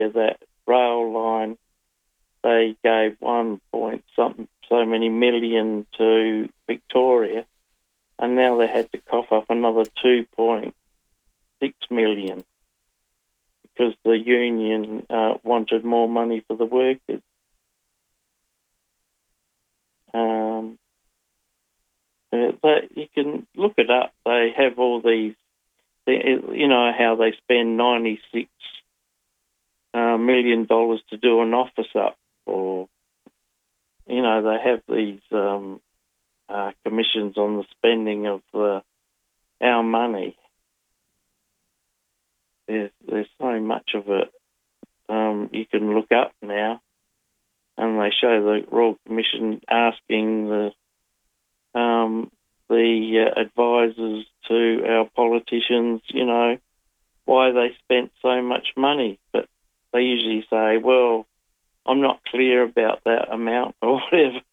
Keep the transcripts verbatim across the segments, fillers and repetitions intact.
that rail line, they gave one point something so many million to Victoria, and now they had to cough up another two point six million because the union uh, wanted more money for the workers. Um, uh, but you can look it up. They have all these, you know, how they spend ninety-six uh, million dollars to do an office up, or, you know, they have these um, uh, commissions on the spending of uh, our money. There's, there's so much of it um, you can look up now, and they show the Royal Commission asking the um, the uh, advisors to our politicians, you know, why they spent so much money. But they usually say, well, I'm not clear about that amount or whatever.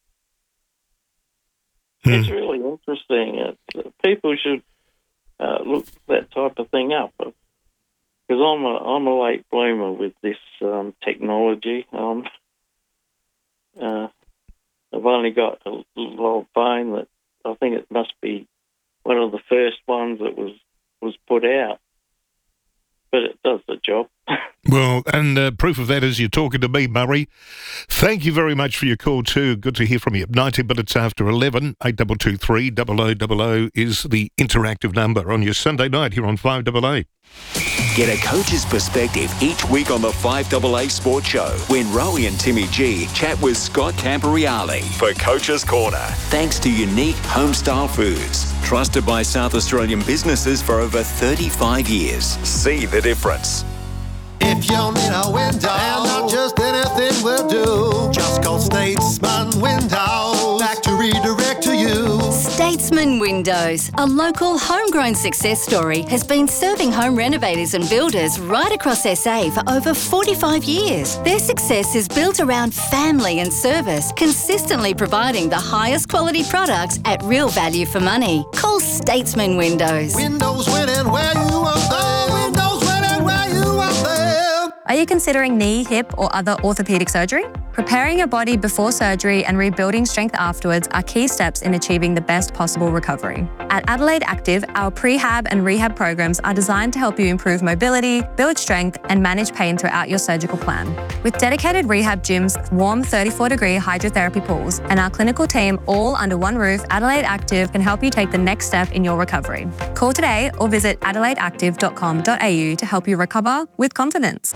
Hmm. It's really interesting. It's, people should uh, look that type of thing up. Because I'm a, I'm a late bloomer with this um, technology. Um, uh, I've only got a little old phone that I think it must be one of the first ones that was, was put out. But it does the job. Well, and uh, proof of that is you're talking to me, Murray. Thank you very much for your call too. Good to hear from you. nineteen minutes after eleven, eight two two three, double oh double oh is the interactive number on your Sunday night here on five A A. Get a coach's perspective each week on the five A A Sports Show when Rowie and Timmy G chat with Scott Camporeale for Coach's Corner. Thanks to Unique Homestyle Foods, trusted by South Australian businesses for over thirty-five years. See the difference. If you need a window, and not just anything will do, just call Statesman Windows back to redirect to you. Statesman Windows, a local homegrown success story, has been serving home renovators and builders right across S A for over forty-five years. Their success is built around family and service, consistently providing the highest quality products at real value for money. Call Statesman Windows. Windows when and where you want them. Windows when and where you want them. Are you considering knee, hip, or other orthopedic surgery? Preparing your body before surgery and rebuilding strength afterwards are key steps in achieving the best possible recovery. At Adelaide Active, our prehab and rehab programs are designed to help you improve mobility, build strength, and manage pain throughout your surgical plan. With dedicated rehab gyms, warm thirty-four degree hydrotherapy pools, and our clinical team all under one roof, Adelaide Active can help you take the next step in your recovery. Call today or visit adelaide active dot com dot a u to help you recover with confidence.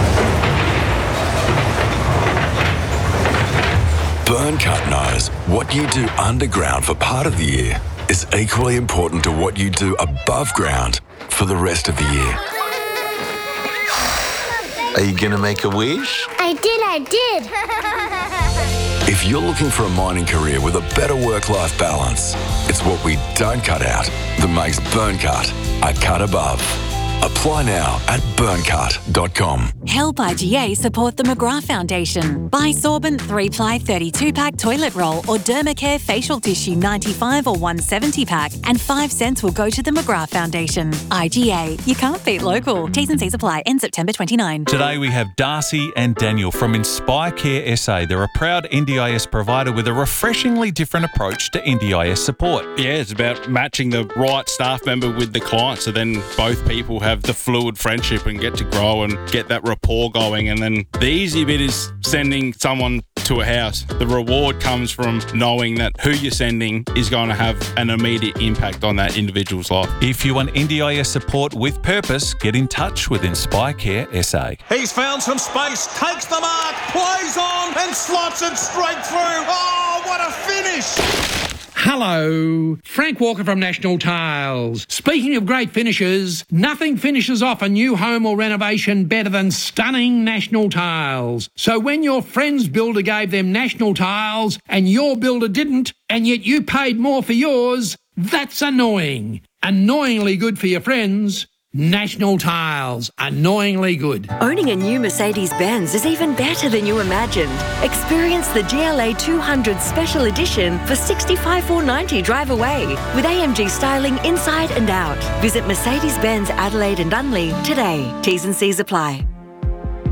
Burncut knows what you do underground for part of the year is equally important to what you do above ground for the rest of the year. Are you going to make a wish? I did, I did. If you're looking for a mining career with a better work-life balance, it's what we don't cut out that makes Burncut a cut above. Apply now at burncut dot com. Help I G A support the McGrath Foundation. Buy Sorbent three ply thirty-two pack toilet roll or Dermacare facial tissue ninety-five or one seventy pack and five cents will go to the McGrath Foundation. I G A, you can't beat local. T's and C's apply. End September twenty-ninth. Today we have Darcy and Daniel from Inspire Care S A. They're a proud N D I S provider with a refreshingly different approach to N D I S support. Yeah, it's about matching the right staff member with the client, so then both people have the fluid friendship and get to grow and get that rapport going. And then the easy bit is sending someone to a house. The reward comes from knowing that who you're sending is going to have an immediate impact on that individual's life. If you want N D I S support with purpose, get in touch with Inspire Care S A. He's found some space, takes the mark, plays on and slots it straight through. Oh, what a finish! Hello, Frank Walker from National Tiles. Speaking of great finishes, nothing finishes off a new home or renovation better than stunning National Tiles. So when your friend's builder gave them National Tiles and your builder didn't, and yet you paid more for yours, that's annoying. Annoyingly good for your friends. National Tiles, annoyingly good. Owning a new Mercedes-Benz is even better than you imagined. Experience the G L A two hundred Special Edition for sixty-five thousand four hundred ninety dollars drive away with A M G styling inside and out. Visit Mercedes-Benz Adelaide and Unley today. T's and C's apply.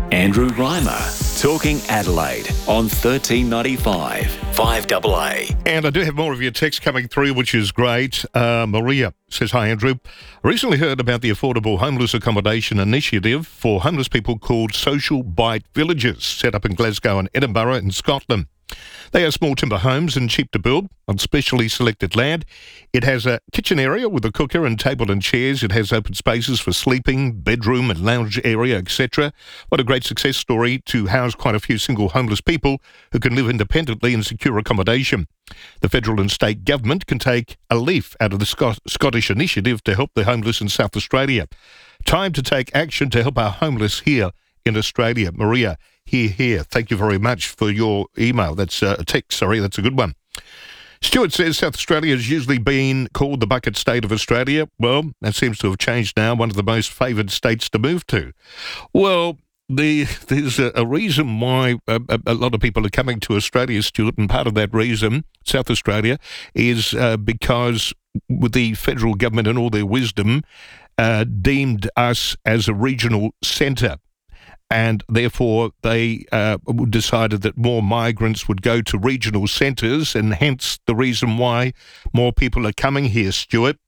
Andrew Reimer, Talking Adelaide on thirteen ninety-five, five A A. And I do have more of your text coming through, which is great. Uh, Maria says, hi, Andrew. I recently heard about the affordable homeless accommodation initiative for homeless people called Social Bite Villages, set up in Glasgow and Edinburgh in Scotland. They are small timber homes and cheap to build on specially selected land. It has a kitchen area with a cooker and table and chairs. It has open spaces for sleeping, bedroom and lounge area, et cetera. What a great success story to house quite a few single homeless people who can live independently in secure accommodation. The federal and state government can take a leaf out of the Scot- Scottish initiative to help the homeless in South Australia. Time to take action to help our homeless here in Australia. Maria, here, here. Thank you very much for your email. That's uh, a text, sorry, that's a good one. Stuart says South Australia has usually been called the bucket state of Australia. Well, that seems to have changed now, one of the most favoured states to move to. Well, the, there's a, a reason why a, a, a lot of people are coming to Australia, Stuart, and part of that reason, South Australia, is uh, because with the federal government and all their wisdom, uh, deemed us as a regional centre. And therefore, they uh, decided that more migrants would go to regional centres, and hence the reason why more people are coming here, Stuart.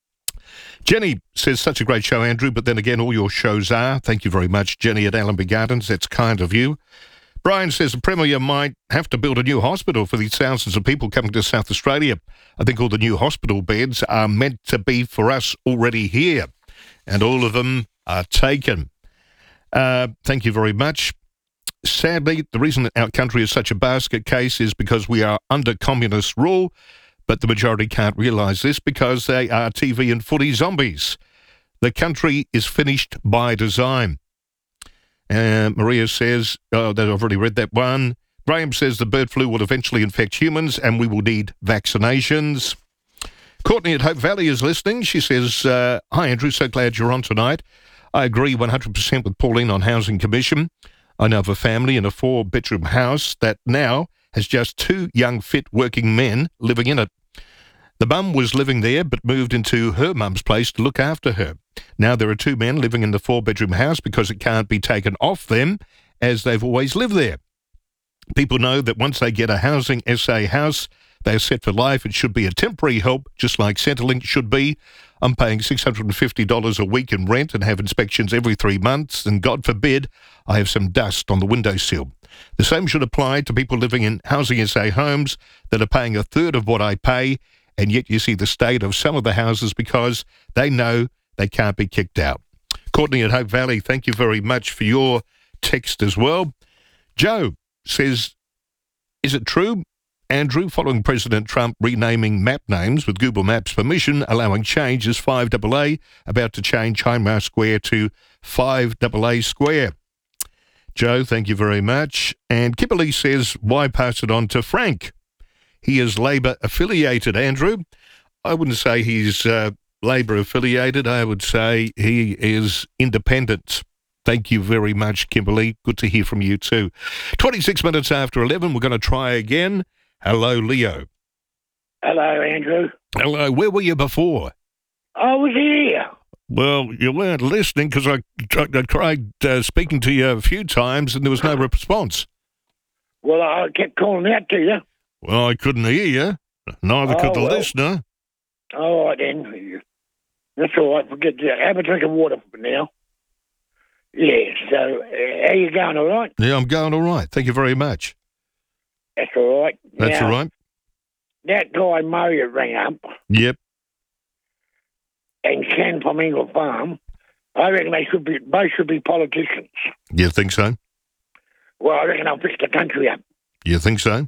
Jenny says, such a great show, Andrew, but then again, all your shows are. Thank you very much, Jenny at Allenby Gardens. That's kind of you. Brian says the Premier might have to build a new hospital for these thousands of people coming to South Australia. I think all the new hospital beds are meant to be for us already here, and all of them are taken. Uh, thank you very much. Sadly, the reason that our country is such a basket case is because we are under communist rule, but the majority can't realise this because they are T V and footy zombies. The country is finished by design. Uh, Maria says, oh, that I've already read that one. Graham says the bird flu will eventually infect humans and we will need vaccinations. Courtney at Hope Valley is listening. She says, uh, hi, Andrew, so glad you're on tonight. I agree one hundred percent with Pauline on Housing Commission. I know of a family in a four-bedroom house that now has just two young, fit working men living in it. The mum was living there but moved into her mum's place to look after her. Now there are two men living in the four-bedroom house because it can't be taken off them as they've always lived there. People know that once they get a Housing S A house, they're set for life. It should be a temporary help, just like Centrelink should be. I'm paying six hundred fifty dollars a week in rent and have inspections every three months, and God forbid I have some dust on the windowsill. The same should apply to people living in Housing S A homes that are paying a third of what I pay, and yet you see the state of some of the houses because they know they can't be kicked out. Courtney at Hope Valley, thank you very much for your text as well. Joe says, is it true, Andrew, following President Trump renaming map names with Google Maps permission, allowing change is five A A, about to change Hindmarsh Square to five A A Square? Joe, thank you very much. And Kimberly says, why pass it on to Frank? He is Labor affiliated, Andrew. I wouldn't say he's uh, Labor affiliated. I would say he is independent. Thank you very much, Kimberly. Good to hear from you too. twenty-six minutes after eleven, we're going to try again. Hello, Leo. Hello, Andrew. Hello. Where were you before? I was here. Well, you weren't listening because I, I tried uh, speaking to you a few times and there was no response. Well, I kept calling out to you. Well, I couldn't hear you. Neither oh, could the well. listener. All right, then. That's all right. Forget that. Have a drink of water for now. Yeah, so uh, how you going, all right? Yeah, I'm going all right. Thank you very much. That's all right. That's now, all right. That guy Murray rang up. Yep. And Ken from Ingle Farm. I reckon they should be, both should be politicians. You think so? Well, I reckon they'll fix the country up. You think so?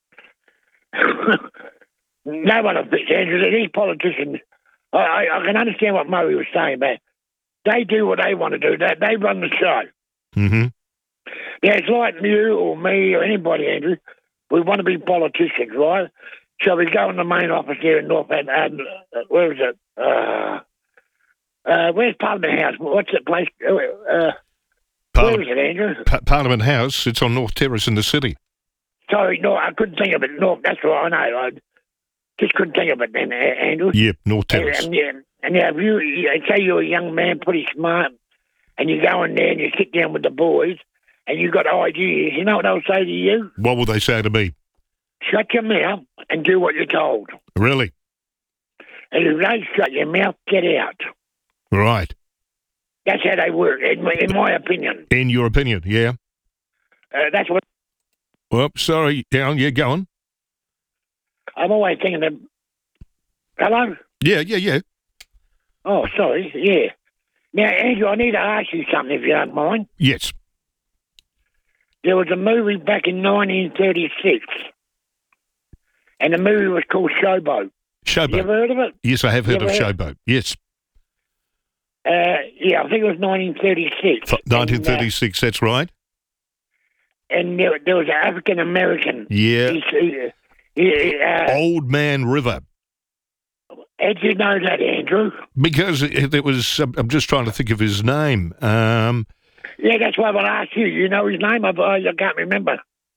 No one will fix it, Andrew. These politicians, I, I, I can understand what Murray was saying, but they do what they want to do. They, they run the show. Mm-hmm. Yeah, it's like you or me or anybody, Andrew. We want to be politicians, right? So we go in the main office here in North and, and uh, where is it? Uh, uh, where's Parliament House? What's that place? Uh, Parliament, where is it, Andrew? Pa- Parliament House. It's on North Terrace in the city. Sorry, no, I couldn't think of it. No, that's right, I know. I just couldn't think of it then, Andrew. Yep, North Terrace. And, and, yeah, and yeah, if you, you say you're a young man, pretty smart, and you go in there and you sit down with the boys, and you got ideas, you know what they'll say to you? What will they say to me? Shut your mouth and do what you're told. Really? And if you don't shut your mouth, get out. Right. That's how they work, in my, in my opinion. In your opinion, yeah. Uh, that's what Well, sorry, down. Yeah, go on. I'm always thinking of. Hello? Yeah, yeah, yeah. Oh, sorry, yeah. Now, Andrew, I need to ask you something if you don't mind. Yes. There was a movie back in nineteen thirty-six, and the movie was called Showboat. Showboat. You ever heard of it? Yes, I have heard You of ever heard- Showboat. Yes. Uh, yeah, I think it was nineteen thirty-six. nineteen thirty-six, that's right. And there, there was an African American. Yeah. He, he, he, uh, Old Man River. How'd you know that, Andrew? Because it, it was, I'm just trying to think of his name. Um, Yeah, that's why I asked you. You know his name? I, I can't remember.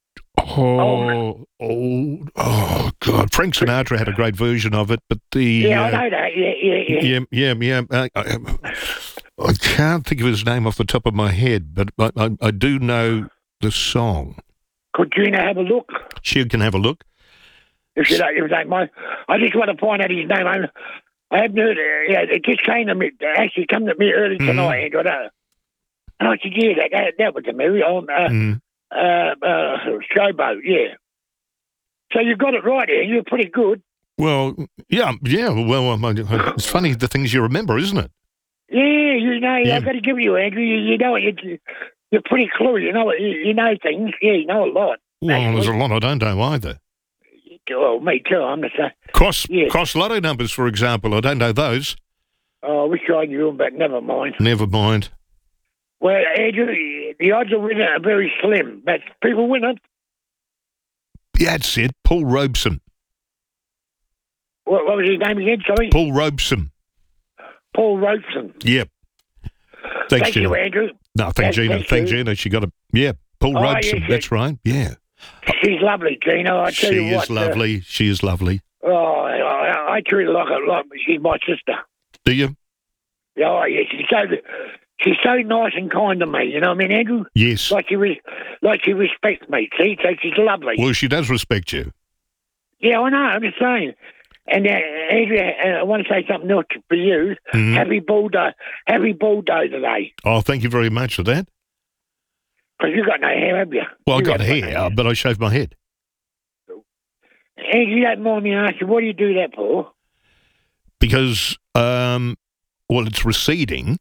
oh, oh, oh, God. Frank Sinatra had a great version of it, but the... Yeah, uh, I know that. Yeah, yeah, yeah. Yeah, yeah, yeah. I, I, I can't think of his name off the top of my head, but I, I, I do know the song. Could Gina have a look? She can have a look. If you don't, if you don't mind. I just want to find out his name. I, I haven't heard it. Yeah, it just came to me. It actually come to me early Mm-hmm. tonight, Andrew. I don't- And I said, yeah, that, that, that was the movie on uh, Mm. uh, uh, Showboat, yeah. So you got it right, Andrew. You're pretty good. Well, yeah, yeah. Well, um, I- it's funny the things you remember, isn't it? Yeah, you know, Yeah. I've got to give you, Andrew. You, you know, you, you're pretty cluey. You know, you, you know things. Yeah, you know a lot. Well, there's a lot I don't know either. Well, me too. I'm the same. Cross Yeah. cross lotto numbers, for example. I don't know those. Oh, I wish I knew them, but never mind. Never mind. Well, Andrew, the odds of winning are very slim, but people win it. Yeah, that's it. Paul Robeson. What, what was his name again? Sorry, Paul Robeson. Paul Robeson. Yep. Thanks, Thank Gina. you, Andrew. No, thanks, Thank- Gina. thank Thanks, you. Gina. She got a yeah. Paul Oh, Robeson. yes, That's right. Yeah. She's lovely, Gina. I tell She you is what. uh, lovely. she is lovely. oh, I, I treat her like a like she's my sister. Do you? Oh, yeah, she's so she's so nice and kind to me. You know what I mean, Andrew? Yes. Like she re- like she respects me. See, so she's lovely. Well, she does respect you. Yeah, I know. I'm just saying. And uh, Andrew, uh, I want to say something else for you. Mhm. Happy bulldozer, happy bulldozer day. Oh, thank you very much for that. Because you got no hair, have you? Well, I You got haven't hair, no uh, but I shaved my head Andrew, you don't mind me asking, what do you do that for? because, um, well, it's receding,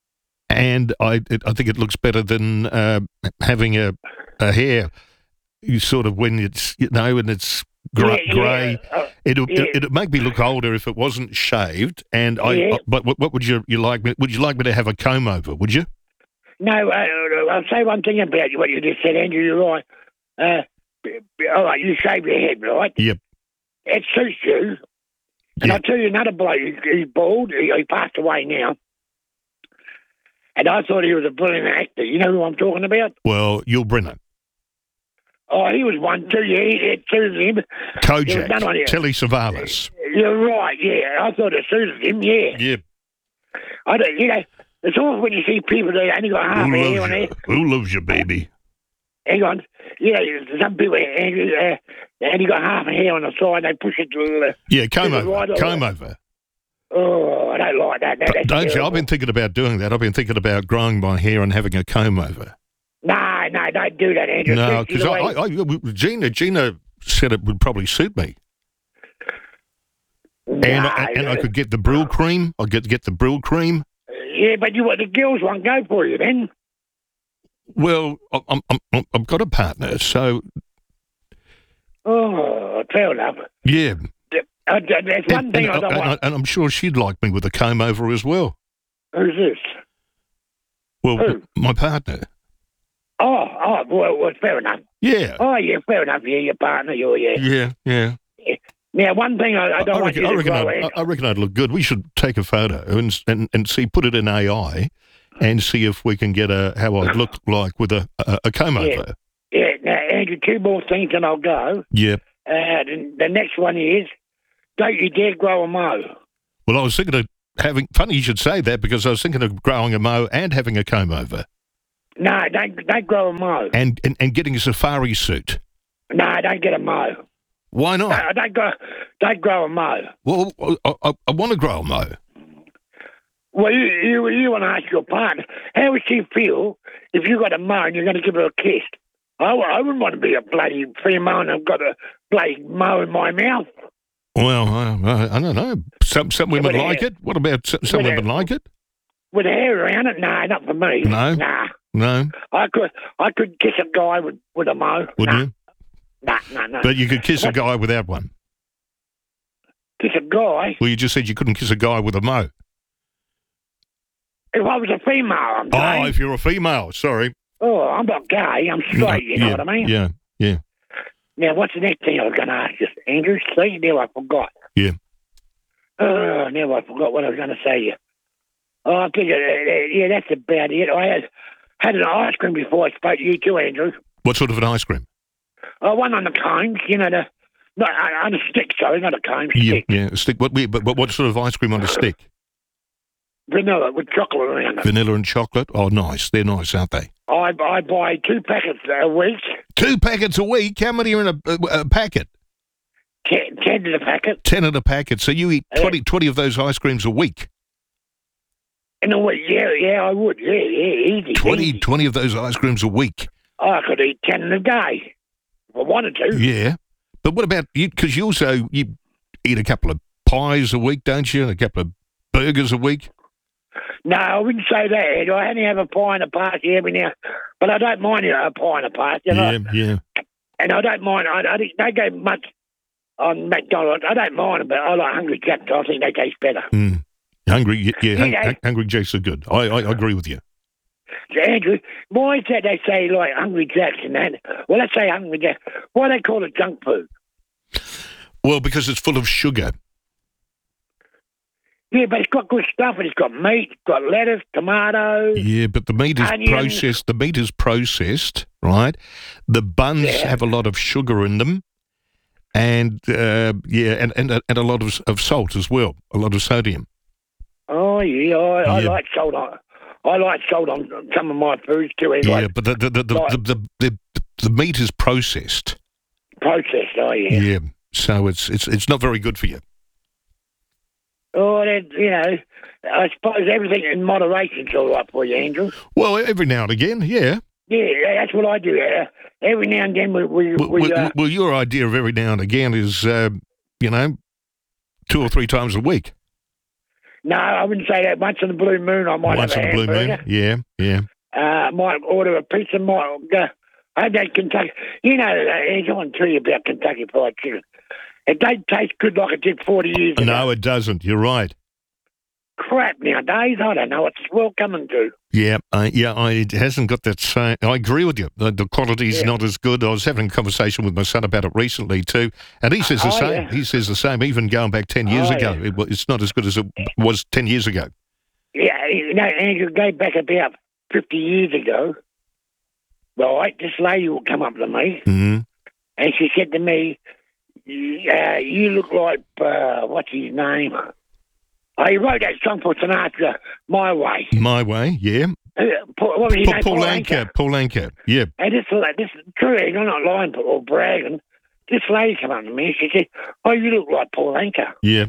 and I it, I think it looks better than uh, having a a hair. You sort of when it's you know when it's gra- Yeah, yeah, grey. uh, It'll yeah. it, it'd make me look older if it wasn't shaved. And I, Yeah. I but what, what would you you like me? Would you like me to have a comb over? Would you? No, uh, I'll say one thing about you, what you just said, Andrew. You're right. Uh, b- b- all right, you shave your head, right? Yep. It suits you. And Yeah. I'll tell you another bloke, he's, he's bald, he, he passed away now. And I thought he was a brilliant actor. You know who I'm talking about? Well, Yul Brynner, Oh, he was one too, yeah, it suited him. There was Kojak, none on here. Telly Savalas. You're right, yeah. I thought it suited him, yeah. Yep. I don't, you know, it's always when you see people that only got half Who a hair loves on you? there. Who loves you, baby? Hang on. You know, some people, Andrew, uh, they only got half a hair on the side, they push it to the... Yeah, comb to the over. right Comb or- over. Oh, I don't like that. No, that's Don't you? I've terrible. been thinking about doing that. I've been thinking about growing my hair and having a comb over. No, no, don't do that, Andrew. No, Especially because the I, way- I, I, Gina, Gina said it would probably suit me, and No, I, and I could get the Brill cream. I get get the Brill cream. Yeah, but you what the girls won't go for you then. Well, I- I'm, I'm, I've got a partner, so Oh, fair enough. yeah. Uh, there's one And, thing and, I don't and, want. and I'm sure she'd like me with a comb over as well. Who's this? Well, Who? my partner. Oh, oh, well, well, fair enough. Yeah, Oh, yeah, fair enough. Yeah, your partner, you're, yeah. yeah, yeah. Now, one thing I, I don't I want reckon, you I to reckon, grow I'd, in. I reckon I'd look good. We should take a photo and and, and see, put it in A I, and see if we can get a how I'd look like with a a, a comb Yeah. over. Yeah, now, Andrew, two more things and I'll go. Yep. Uh, the, the next one is, don't you dare grow a mo. Well, I was thinking of having. Funny you should say that because I was thinking of growing a mo and having a comb over. No, don't, don't grow a mow. And, and, and getting a safari suit? No, don't get a mow. Why not? No, don't, grow, don't grow a mow. Well, I, I, I want to grow a mow. Well, you, you, you want to ask your partner, how would she feel if you got a mow and you're going to give her a kiss? I, I wouldn't want to be a bloody female and I've got a bloody mow in my mouth. Well, I, I don't know. Some some women With like hair. it. What about some, some With women hair. like it? With hair around it? No, not for me. No? Nah. No. I could I could kiss a guy with, with a mow. Would nah. you? Nah, nah, nah. But you could kiss a What? guy without one. Kiss a guy? Well, you just said you couldn't kiss a guy with a mow. If I was a female, I'm Oh, saying. if you're a female, sorry. Oh, I'm not gay. I'm straight, you know yeah, what I mean? Yeah, yeah, Now, what's the next thing I was going to ask you, Andrew? See, now I forgot. yeah. Oh, now I forgot what I was going to say to you. Oh, I think, uh, uh, yeah, that's about it. I had, had an ice cream before I spoke to you too, Andrew. What sort of an ice cream? Oh, one on the cones, you know, the, not uh, on a stick, sorry, not a cone, Yeah, stick. yeah. A stick. What? But, but what sort of ice cream on a stick? Vanilla with chocolate around it. Vanilla and chocolate. Oh, nice. They're nice, aren't they? I, I buy two packets a week, Two packets a week. How many are in a, a, a packet? ten, ten to the packet. Ten in a packet. So you eat twenty, twenty of those ice creams a week. In a week, yeah, yeah, I would, yeah, yeah, easy. twenty, easy. twenty of those ice creams a week. I could eat ten in a day if I wanted to. Yeah. But what about you? Because you also you eat a couple of pies a week, don't you? And a couple of burgers a week. No, I wouldn't say that, Ed. I only have a pie and a party every now, but I don't mind you know, a pie and a party. You know? Yeah, yeah. And I don't mind. I, I think they go much on McDonald's. I don't mind them, but I like Hungry Jack's. I think they taste better. Mm. Hungry, yeah, yeah hung, Yeah. hung- Hungry Jacks are good. I, I agree with you. So, Andrew, why is that they say like Hungry Jack's and that? Well, let's say Hungry Jack's. Why they call it junk food? Well, because it's full of sugar. Yeah, but it's got good stuff. It's got meat, it's got lettuce, tomatoes. Yeah, but the meat is Onions. processed. The meat is processed, right? The buns Yeah. have a lot of sugar in them, and uh, yeah, and, and and a lot of of salt as well, a lot of sodium. Oh yeah, I, I Yeah. like salt on. I like salt on some of my foods too. Anyway. Yeah, but the the the the, Like- the, the, the, the meat is processed. Processed, oh yeah. Yeah, so it's it's it's not very good for you. Oh, that, you know, I suppose everything in moderation's all right for you, Andrew. Well, every now and again, yeah. Yeah, that's what I do. Uh, every now and then we we, Well, we well, uh, well, your idea of every now and again is, uh, you know, two or three times a week. no, I wouldn't say that. Once in the blue moon, I might Once have in a a blue moon. hamburger. Yeah, yeah. Uh, might order a pizza. Might go. I had that Kentucky. You know, uh, Andrew, I want to tell you about Kentucky Fried Chicken. It don't taste good like it did forty years ago. No, it doesn't. You're right. Crap nowadays. I don't know. It's well coming to. Yeah, uh, yeah, I, it hasn't got that same. I agree with you. The, the quality's Yeah. not as good. I was having a conversation with my son about it recently too, and he says the Oh, same. yeah. He says the same. Even going back ten years Oh, ago, yeah. it, wa- it's not as good as it was ten years ago. Yeah, you know, Andrew, go back about fifty years ago. Right, this lady will come up to me, Mm-hmm. and she said to me, uh, "You look like uh, what's his name? Oh, he wrote that song for Sinatra, My Way. My way, yeah. Uh, Paul, what was his Paul, name? Paul Anka. Anka. Paul Anka. Yeah. And this, this true, I'm not lying or bragging. This lady came up to me and she said, "Oh, you look like Paul Anka." Yeah.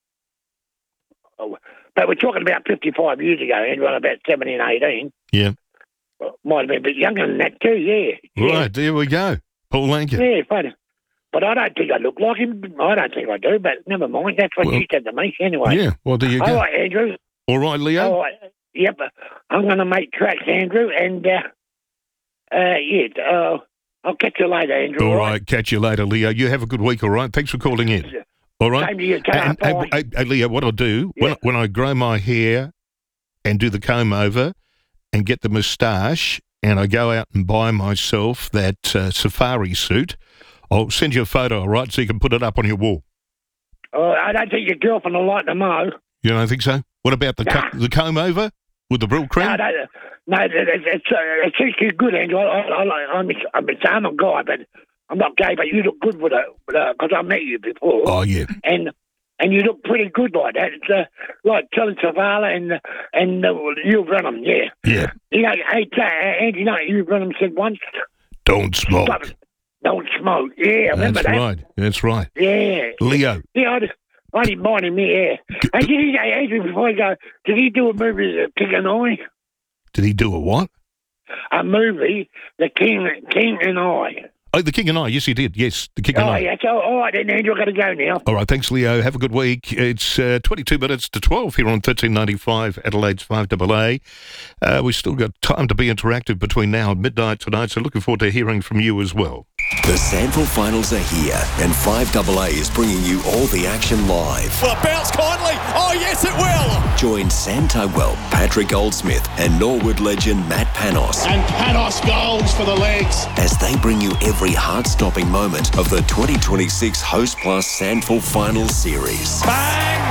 Oh, but we're talking about fifty-five years ago, Andrew, I'm about seventeen, eighteen. Yeah. Well, might have been a bit younger than that too, yeah. Yeah. Right. There we go. Paul Anka. Yeah, funny. But I don't think I look like him. I don't think I do, but never mind. That's what Well, she said to me anyway. Yeah. Well, there you All go. right, Andrew. All right, Leo. All right. Yep. I'm going to make tracks, Andrew, and, uh, uh, yeah, uh, I'll catch you later, Andrew. All right. Catch you later, Leo. You have a good week. All right. Thanks for calling in. All right. Same to you, ta, And, bye. and, and, and, Leo, what I'll do when Yeah. when I grow my hair and do the comb over and get the moustache, and I go out and buy myself that uh, safari suit, I'll send you a photo, all right, so you can put it up on your wall. Uh, I don't think your girlfriend will like the mo. You don't think so? What about the Nah. co- the comb over with the brill cream? No, no, no it, it, it's uh, it suits you good, Andrew. I, I, I, I'm, I'm, I'm a guy, but I'm not gay. But you look good with it because I met you before. Oh yeah. And and you look pretty good like that. It's uh, like Telly Savalas and and uh, Hugh Brenham, yeah. Yeah. You know, hey, uh, Andy, you know, Hugh Brenham said once, Don't smoke. Stop it. Don't smoke. Yeah, I remember That's that. right. That's right. Yeah. Leo. Yeah, I, I didn't mind him, yeah. Hey, did he, hey, Adrian, before I go, did he do a movie, The King and I? Did he do a what? A movie, The King, King and I. Oh, The King and I. Yes, he did. Yes, The King and Oh, I. yeah. So, all right, then, Andrew, I've got to go now. All right, thanks, Leo. Have a good week. It's uh, twenty-two minutes to twelve here on thirteen ninety-five Adelaide's five A A. Uh, we've still got time to be interactive between now and midnight tonight, so looking forward to hearing from you as well. The Sandville Finals are here, and five A A is bringing you all the action live. Will it bounce kindly? Oh, yes, it will. Join Sam Tugwell, Patrick Goldsmith, and Norwood legend Matt Panos And Panos goals for the legs. as they bring you every heart-stopping moment of the twenty twenty-six Host Plus Sandville Finals Series. Bang!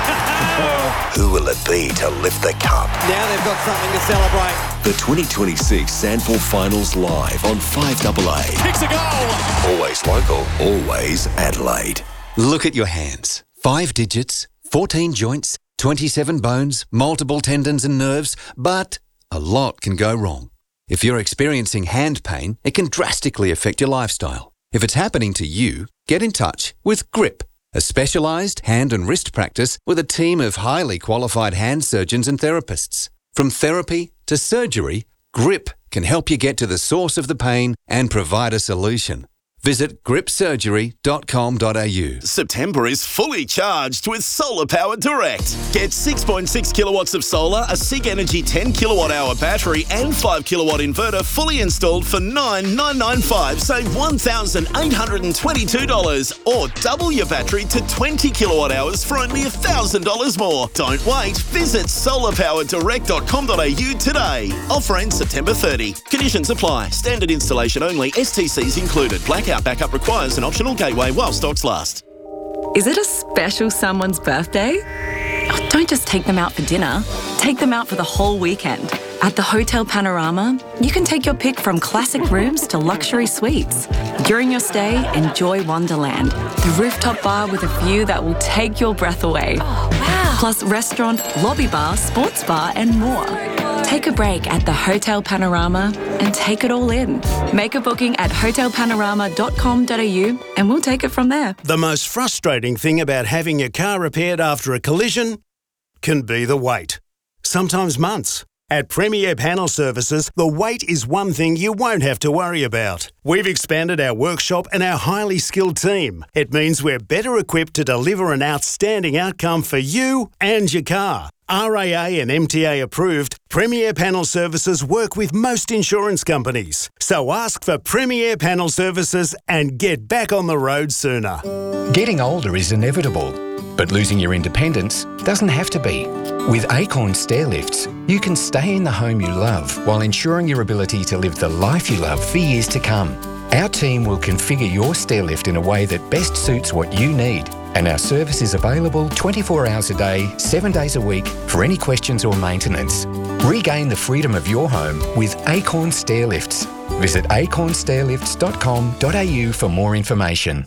Who will it be to lift the cup? Now they've got something to celebrate. The twenty twenty-six Sandville Finals live on five A A. Kicks a goal. Always local, always Adelaide. Look at your hands. Five digits, fourteen joints, twenty-seven bones, multiple tendons and nerves, but a lot can go wrong. If you're experiencing hand pain, it can drastically affect your lifestyle. If it's happening to you, get in touch with Grip, a specialised hand and wrist practice with a team of highly qualified hand surgeons and therapists. From therapy to surgery, Grip can help you get to the source of the pain and provide a solution. Visit grip surgery dot com dot a u. September is fully charged with Solar Power Direct. Get six point six kilowatts of solar, a SIG Energy ten kilowatt hour battery and five kilowatt inverter fully installed for nine thousand nine hundred ninety-five dollars. Save one thousand eight hundred twenty-two dollars or double your battery to twenty kilowatt hours for only one thousand dollars more. Don't wait. Visit solar power direct dot com dot a u today. Offer ends September thirtieth. Conditions apply. Standard installation only. S T Cs included. Blackout backup requires an optional gateway while stocks last. Is it a special someone's birthday? Oh, don't just take them out for dinner. Take them out for the whole weekend. At the Hotel Panorama, you can take your pick from classic rooms to luxury suites. During your stay, enjoy Wonderland, the rooftop bar with a view that will take your breath away. Oh, wow. Plus restaurant, lobby bar, sports bar and more. Take a break at the Hotel Panorama and take it all in. Make a booking at hotel panorama dot com dot a u and we'll take it from there. The most frustrating thing about having your car repaired after a collision can be the wait. Sometimes months. At Premier Panel Services, the wait is one thing you won't have to worry about. We've expanded our workshop and our highly skilled team. It means we're better equipped to deliver an outstanding outcome for you and your car. R A A and M T A approved, Premier Panel Services work with most insurance companies. So ask for Premier Panel Services and get back on the road sooner. Getting older is inevitable, but losing your independence doesn't have to be. With Acorn Stair Lifts, you can stay in the home you love while ensuring your ability to live the life you love for years to come. Our team will configure your stair lift in a way that best suits what you need, and our service is available twenty-four hours a day, seven days a week for any questions or maintenance. Regain the freedom of your home with Acorn Stair Lifts. Visit acorn stair lifts dot com dot a u for more information.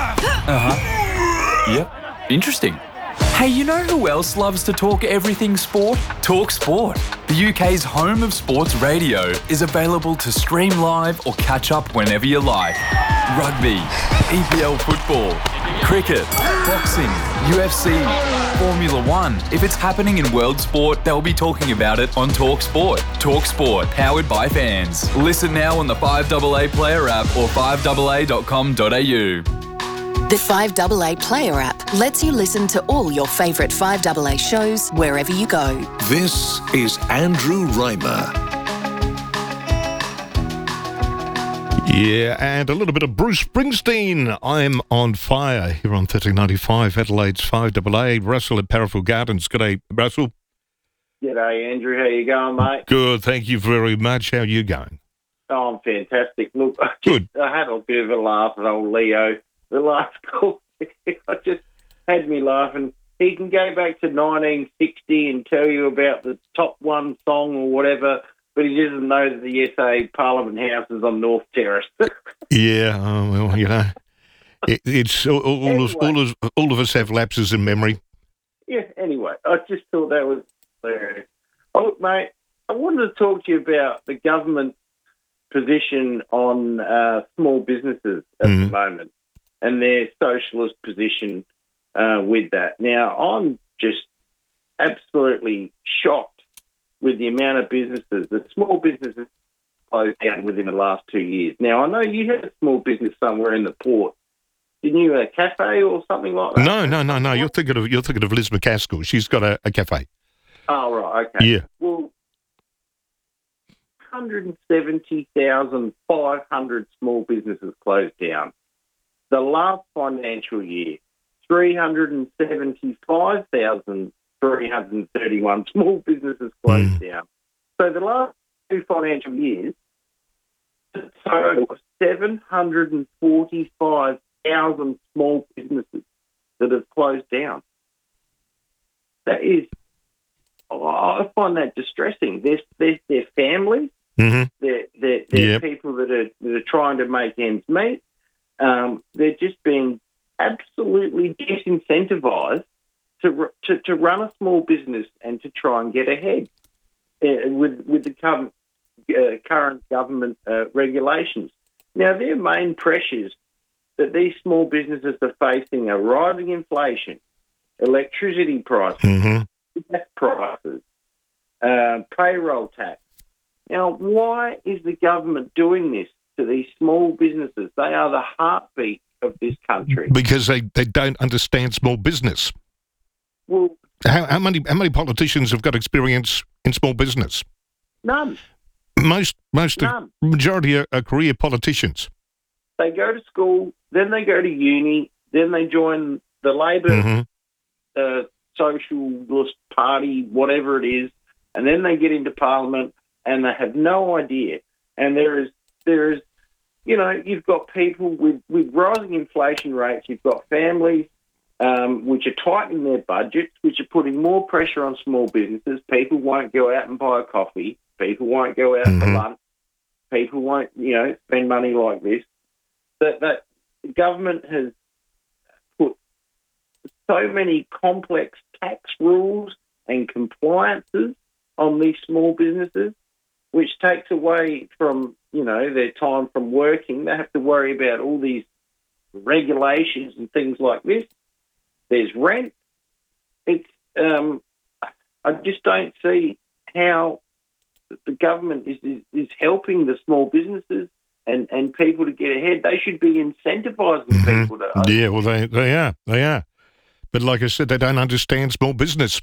Uh-huh. Yep. Interesting. Hey, you know who else loves to talk everything sport? Talk Sport. The U K's home of sports radio is available to stream live or catch up whenever you like. Rugby, E P L football, cricket, boxing, U F C, Formula One. If it's happening in world sport, they'll be talking about it on Talk Sport. Talk Sport, powered by fans. Listen now on the five A A Player app or five A A dot com dot a u. The five A A Player app lets you listen to all your favourite five A A shows wherever you go. This is Andrew Reimer. Yeah, and a little bit of Bruce Springsteen. I'm on fire here on thirteen ninety-five Adelaide's five A A. Russell at Parafield Gardens. Good day, Russell. G'day, Andrew. How you going, mate? Good, thank you very much. How are you going? Oh, I'm fantastic. Look, I, just, Good. I had a bit of a laugh at old Leo. The last call, I just had me laughing. He can go back to nineteen sixty and tell you about the top one song or whatever, but he doesn't know that the S A Parliament House is on North Terrace. Yeah, oh, well, you know, it, it's all, all, Anyway. of, all, of, all of us have lapses in memory. Yeah, anyway, I just thought that was hilarious. Oh, look, mate, I wanted to talk to you about the government position on uh, small businesses at Mm-hmm. the moment and their socialist position uh, with that. Now, I'm just absolutely shocked with the amount of businesses, the small businesses closed down within the last two years. Now, I know you had a small business somewhere in the port. Didn't you, a cafe or something like that? No, no, no, no. You're thinking of you're thinking of Liz McCaskill. She's got a, a cafe. Oh, right, okay. Yeah. Well, one hundred seventy thousand five hundred small businesses closed down. The last financial year, three hundred seventy-five thousand three hundred thirty-one small businesses closed Mm. down. So the last two financial years, the total was seven hundred forty-five thousand small businesses that have closed down. That is, oh, I find that distressing. There's, there's their families, Mm-hmm. they're, they're, they're Yep. people that are, that are trying to make ends meet. Um, they're just being absolutely disincentivised to, ru- to to run a small business and to try and get ahead uh, with with the current, uh, current government uh, regulations. Now, their main pressures that these small businesses are facing are rising inflation, electricity prices, Mm-hmm. gas prices, uh, payroll tax. Now, why is the government doing this to these small businesses? They are the heartbeat of this country. Because they, they don't understand small business. Well, How, how many how many politicians have got experience in small business? none. Most most None. majority are, are career politicians. They go to school, then they go to uni, then they join the Labor Mhm. uh, Socialist Party, whatever it is, and then they get into Parliament and they have no idea. And there is, there is, you know, you've got people with, with rising inflation rates, you've got families um, which are tightening their budgets, which are putting more pressure on small businesses. People won't go out and buy a coffee. People won't go out for lunch. People won't, you know, spend money like this. That, that the government has put so many complex tax rules and compliances on these small businesses, which takes away from, you know, their time from working. They have to worry about all these regulations and things like this. There's rent. It's, um, I just don't see how the government is, is, is helping the small businesses and, and people to get ahead. They should be incentivising people to open. Yeah, well, they, they are. They are. But like I said, they don't understand small business.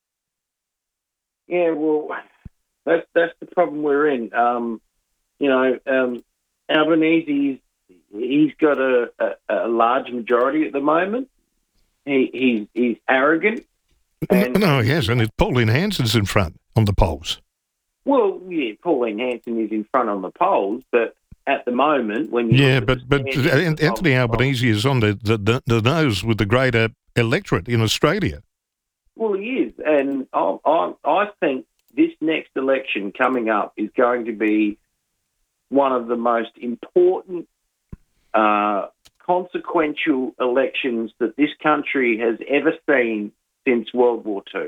Yeah, well, that's that's the problem we're in. Um, you know, um, Albanese, he's got a, a, a large majority at the moment. He, he he's arrogant. And, no, he hasn't. It's Pauline Hanson's in front on the polls. Well, yeah, Pauline Hanson is in front on the polls, but at the moment, when you Yeah, look at but, but the standings An- Anthony of- Albanese is on the, the, the, the nose with the greater electorate in Australia. Well, he is, and I, I, I think this next election coming up is going to be one of the most important, uh, consequential elections that this country has ever seen since World War Two.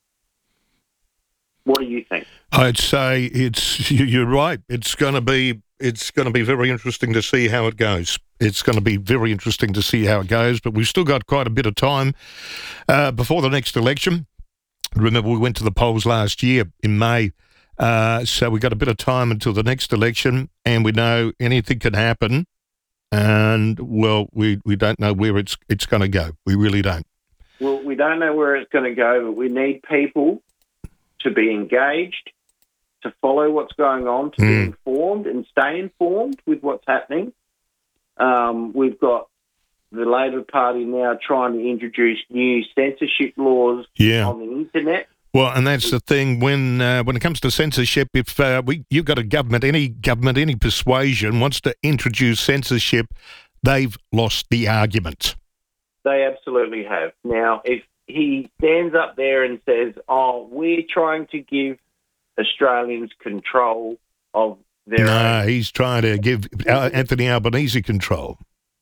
What do you think? I'd say it's you- you're right. It's going to be it's going to be very interesting to see how it goes. It's going to be very interesting to see how it goes. But we've still got quite a bit of time uh, before the next election. Remember, we went to the polls last year in May, uh, so we got a bit of time until the next election, and we know anything can happen. And well, we, we don't know where it's it's going to go. We really don't. Well, we don't know where it's going to go, but we need people to be engaged, to follow what's going on, to be informed and stay informed with what's happening. Um, we've got the Labor Party now trying to introduce new censorship laws Yeah. on the internet. Well, and that's the thing when uh, when it comes to censorship. If uh, we you've got a government, any government, any persuasion wants to introduce censorship, they've lost the argument. They absolutely have. Now, if he stands up there and says, oh, we're trying to give Australians control of their No, he's trying to give Al- Anthony Albanese control.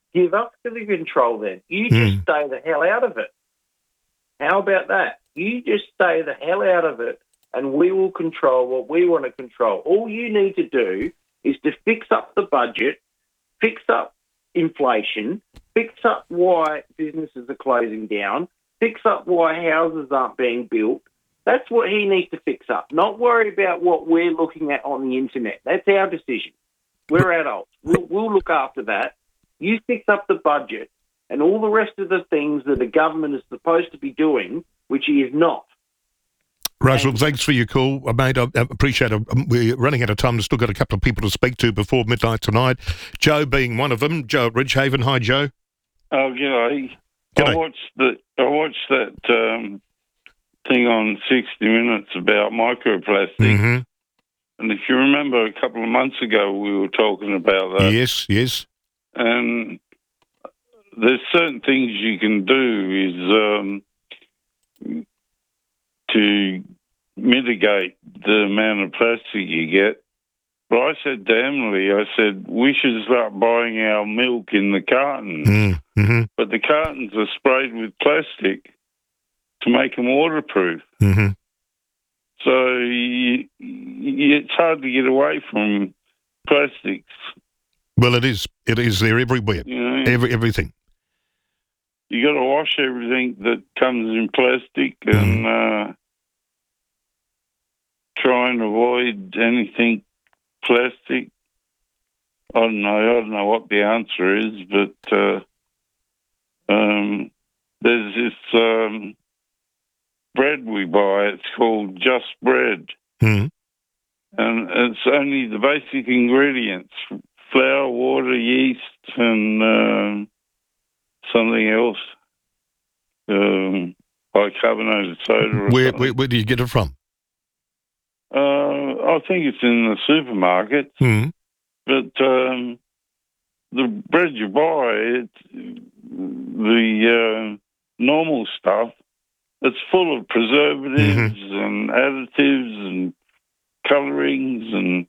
give us the control then. You just Mm. stay the hell out of it. How about that? You just stay the hell out of it and we will control what we want to control. All you need to do is to fix up the budget, fix up inflation, fix up why businesses are closing down, fix up why houses aren't being built. That's what he needs to fix up. Not worry about what we're looking at on the internet. That's our decision. We're adults. We'll, we'll look after that. You fix up the budget and all the rest of the things that the government is supposed to be doing, which he is not. Russell, thanks for your call, uh, mate. I I appreciate it. Um, We're running out of time. We've still got a couple of people to speak to before midnight tonight. Joe being one of them. Joe at Ridgehaven. Hi, Joe. Oh, g'day. G'day. I watched the I watched that um, thing on sixty minutes about microplastic. Mm-hmm. And if you remember, a couple of months ago, we were talking about that. Yes, yes. And there's certain things you can do is um, to mitigate the amount of plastic you get. But I said to Emily, I said, we should start buying our milk in the cartons. Mm-hmm. But the cartons are sprayed with plastic to make them waterproof. Mm-hmm. So you, you, it's hard to get away from plastics. Well, it is. It is. They're everywhere. You know? Every, everything. You got to wash everything that comes in plastic and uh, try and avoid anything plastic. I don't know. I don't know what the answer is, but uh, um, there's this um, bread we buy. It's called Just Bread, mm-hmm. and it's only the basic ingredients: flour, water, yeast, and um, something else, um, bicarbonated soda. Or Where, something. where where do you get it from? Uh, I think it's in the supermarket, Mm-hmm. but um, the bread you buy, it's the uh, normal stuff. It's full of preservatives Mm-hmm. and additives and colorings and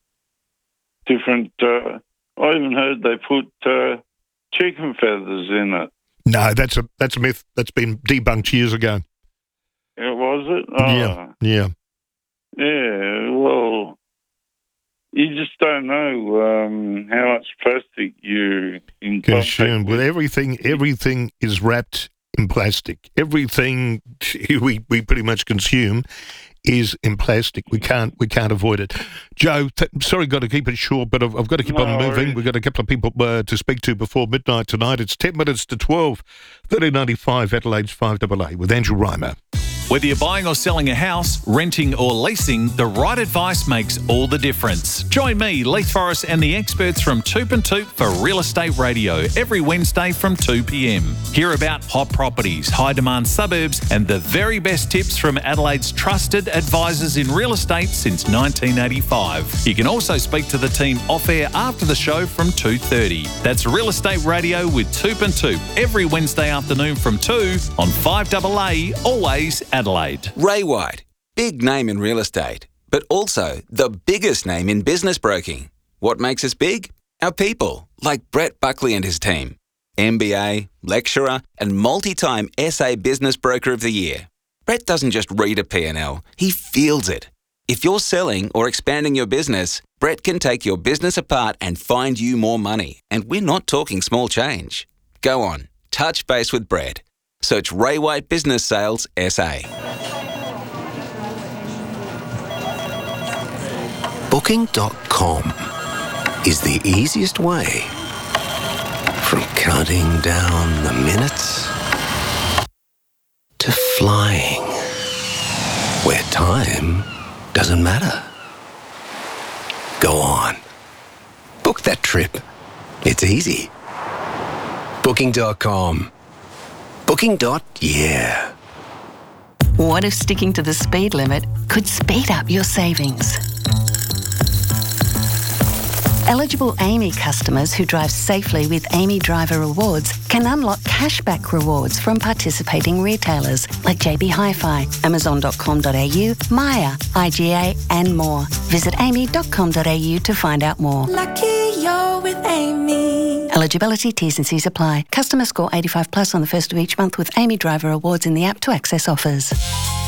different. Uh, I even heard they put uh, chicken feathers in it. No, that's a that's a myth that's been debunked years ago. Yeah, was it? Oh. Yeah, yeah. Yeah, well, you just don't know um, how much plastic you in Consume with everything. Everything is wrapped in plastic. Everything we we pretty much consume is in plastic. We can't we can't avoid it. Joe, th- sorry, got to keep it short, but I've, I've got to keep No on moving. worries. We've got a couple of people uh, to speak to before midnight tonight. It's ten minutes to twelve. thirteen ninety-five Adelaide's five A A with Andrew Reimer. Whether you're buying or selling a house, renting or leasing, the right advice makes all the difference. Join me, Leith Forrest, and the experts from Toop and Toop for Real Estate Radio every Wednesday from two p.m. Hear about hot properties, high-demand suburbs, and the very best tips from Adelaide's trusted advisors in real estate since nineteen eighty-five. You can also speak to the team off-air after the show from two thirty. That's Real Estate Radio with Toop and Toop every Wednesday afternoon from two on five A A, always Adelaide. Ray White, big name in real estate, but also the biggest name in business broking. What makes us big? Our people, like Brett Buckley and his team. M B A, lecturer, and multi-time S A Business Broker of the Year. Brett doesn't just read a P and L, he feels it. If you're selling or expanding your business, Brett can take your business apart and find you more money. And we're not talking small change. Go on, touch base with Brett. Search Ray White Business Sales S A. Booking dot com is the easiest way from counting down the minutes to flying, where time doesn't matter. Go on. Book that trip. It's easy. Booking dot com. Booking. Yeah. What if sticking to the speed limit could speed up your savings? Eligible Amy customers who drive safely with Amy Driver Rewards can unlock cashback rewards from participating retailers like J B Hi-Fi, Amazon dot com dot a u, Maya, I G A and more. Visit amy dot com dot a u to find out more. Lucky you're with Amy. Eligibility, T's and C's apply. Customer score eighty-five plus on the first of each month with Amy Driver Awards in the app to access offers.